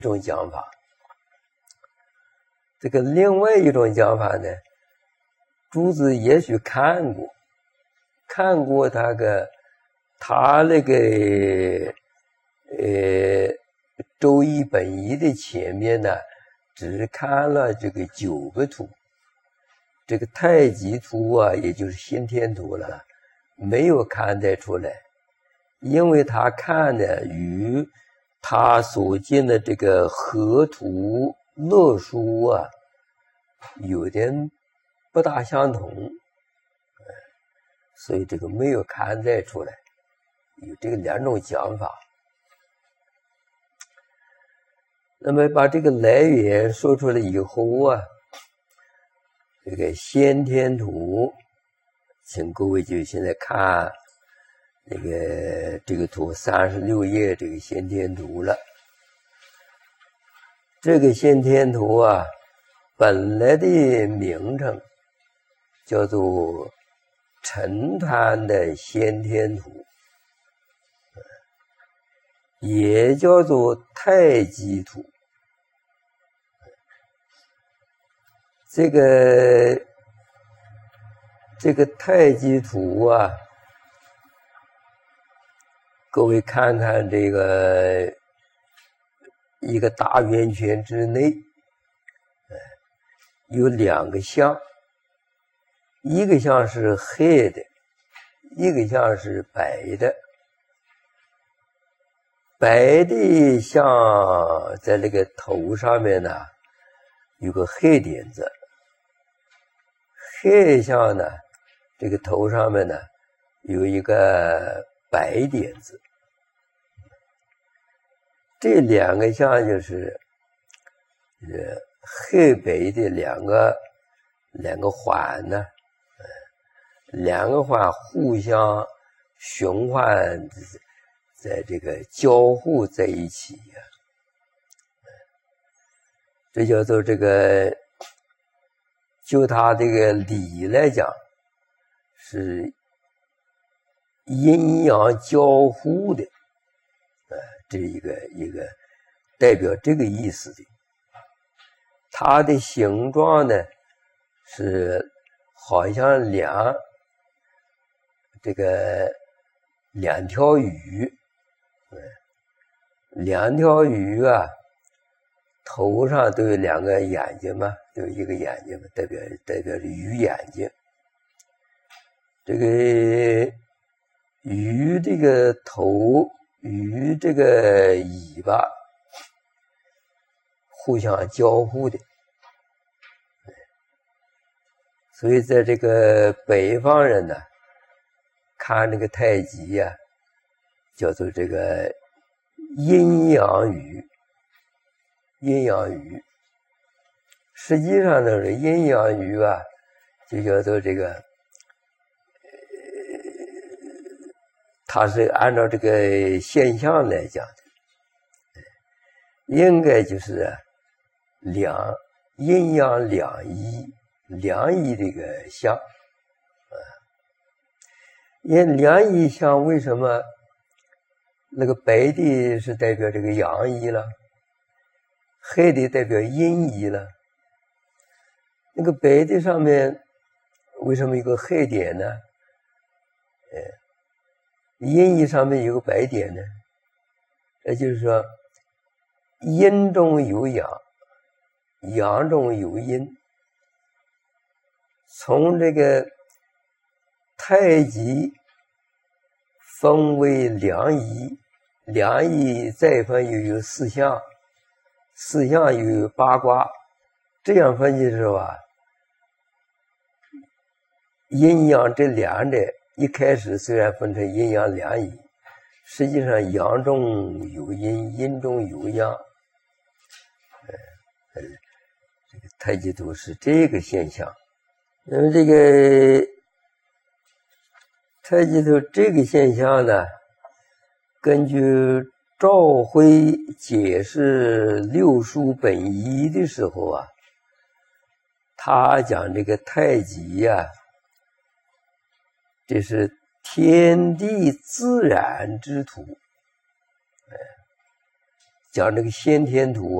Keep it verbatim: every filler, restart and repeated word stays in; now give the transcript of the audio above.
一种讲法。这个另外一种讲法呢，朱子也许看过，看过他个他那个呃周易本义的前面呢，只看了这个九个图，这个太极图啊，也就是先天图了，没有看得出来，因为他看的与他所见的这个河图洛书啊，有点不大相同，所以这个没有看得出来，有这个两种讲法。那么把这个来源说出来以后啊，这个先天图，请各位就现在看那个这个图三十六页这个先天图了。这个先天图啊，本来的名称叫做陈澹的先天图，也叫做太极图。这个这个太极图啊，各位看看这个一个大圆圈之内，有两个象，一个象是黑的，一个象是白的。白的象在那个头上面呢，有个黑点子。黑象呢，这个头上面呢有一个白点子。这两个象就是呃黑白的两个两个环呢，两个环互相循环，在这个交互在一起呀、啊，这叫做这个。就他这个理来讲，是阴阳交互的，呃，这一个一个代表这个意思的。它的形状呢，是好像两这个两条鱼，呃、两条鱼啊。头上都有两个眼睛嘛，都有一个眼睛嘛，代表代表着鱼眼睛。这个鱼这个头，鱼这个尾巴，互相交互的。所以在这个北方人呢，看这个太极呀、啊，叫做这个阴阳鱼。阴阳鱼，实际上呢，这阴阳鱼啊，就叫做这个，呃，它是按照这个现象来讲的，应该就是两阴阳两仪，两仪这个象，啊，因两仪象为什么那个白的是代表这个阳仪了？黑的代表阴仪了，那个白的上面为什么有个黑点呢？呃，阴仪上面有个白点呢？也就是说，阴中有阳，阳中有阴。从这个太极分为两仪，两仪再分又有四象。四象有八卦，这样分析是吧？阴阳这两者一开始虽然分成阴阳两仪，实际上阳中有阴，阴中有阳。呃呃，这个太极图是这个现象。那么这个太极图这个现象呢，根据赵辉解释六书本义的时候啊，他讲这个太极呀、啊，这是天地自然之图， 讲这个先天图。